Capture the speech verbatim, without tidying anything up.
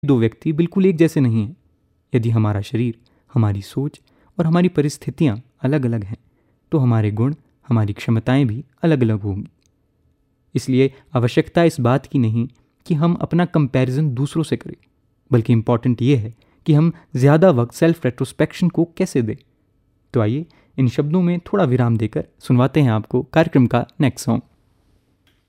दो व्यक्ति बिल्कुल एक जैसे नहीं हैं। यदि हमारा शरीर, हमारी सोच और हमारी परिस्थितियाँ अलग अलग हैं तो हमारे गुण, हमारी क्षमताएं भी अलग अलग होंगी। इसलिए आवश्यकता इस बात की नहीं कि हम अपना कंपैरिजन दूसरों से करें, बल्कि इम्पॉर्टेंट ये है कि हम ज़्यादा वक्त सेल्फ रेट्रोस्पेक्शन को कैसे दें। तो आइए इन शब्दों में थोड़ा विराम देकर सुनवाते हैं आपको कार्यक्रम का नेक्स्ट सॉन्ग।